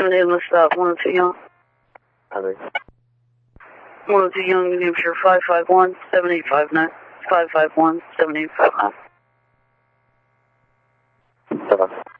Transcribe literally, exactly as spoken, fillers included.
Name the stop, one oh two Young. Hundred. one oh two Young, New Hampshire, five five one, seven eight five nine. five five one, seven eight five nine. Seven.